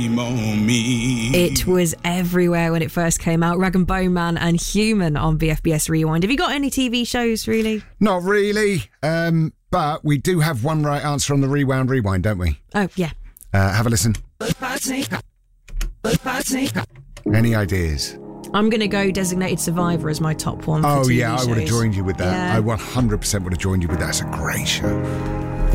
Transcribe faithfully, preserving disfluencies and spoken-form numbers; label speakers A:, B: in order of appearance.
A: On me.
B: It was everywhere when it first came out. Rag and Bone Man and Human on B F B S Rewind. Have you got any T V shows, really?
C: Not really, um, but we do have one right answer on the Rewound Rewind, don't we?
B: Oh, yeah.
C: Uh, have a listen. Any ideas?
B: I'm going to go Designated Survivor as my top one for
C: Oh,
B: T V
C: yeah, I would have
B: shows.
C: joined you with that.
B: Yeah.
C: I one hundred percent would have joined you with that. It's a great show.